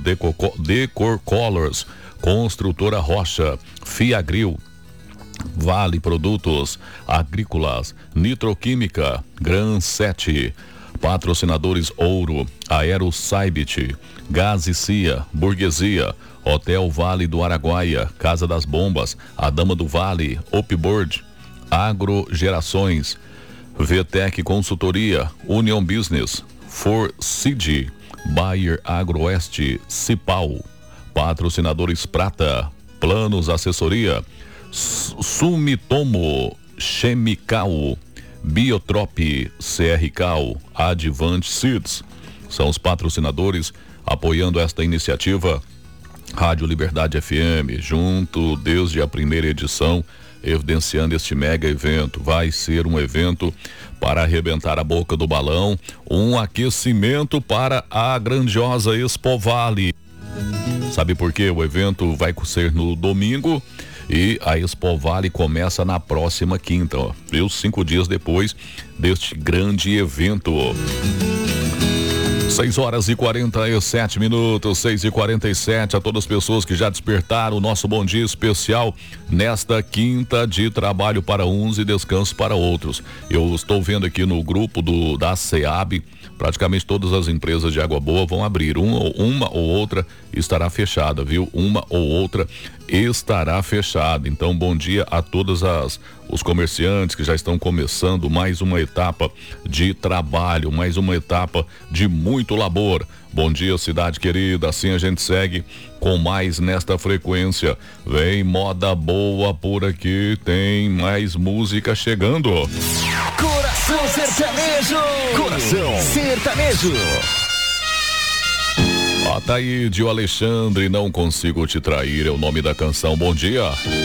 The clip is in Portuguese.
Decor Colors, Construtora Rocha, Fiagril, Vale Produtos Agrícolas, Nitroquímica, Gran 7, patrocinadores Ouro, Aero Saibit, Gás e Cia, Burguesia, Hotel Vale do Araguaia, Casa das Bombas, A Dama do Vale, Upboard, Agrogerações, VTEC Consultoria, Union Business, Forcid, Bayer Agroeste, Cipal, patrocinadores Prata, Planos Assessoria, Sumitomo Chemical, Biotrop, CRCal, Advant Seeds, são os patrocinadores apoiando esta iniciativa. Rádio Liberdade FM, junto desde a primeira edição, evidenciando este mega evento. Vai ser um evento para arrebentar a boca do balão, um aquecimento para a grandiosa Expo Vale. Sabe por quê? O evento vai ser no domingo e a Expo Vale começa na próxima quinta, viu? 5 dias depois deste grande evento. 6h47, 6h47, a todas as pessoas que já despertaram, o nosso bom dia especial nesta quinta de trabalho para uns e descanso para outros. Eu estou vendo aqui no grupo da SEAB, praticamente todas as empresas de água boa vão abrir, uma ou outra estará fechada, viu? Uma ou outra estará fechada. Então, bom dia a todos os comerciantes que já estão começando mais uma etapa de trabalho, mais uma etapa de muito labor. Bom dia, cidade querida, assim a gente segue com mais nesta frequência. Vem moda boa por aqui, tem mais música chegando. Coração Sertanejo! Coração Sertanejo! Ataíde, o Alexandre, Não Consigo Te Trair, é o nome da canção. Bom dia.